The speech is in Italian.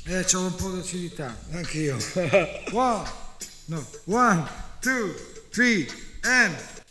C'ho un po' d'acidità. Anch'io. One, no, one, two, three, and...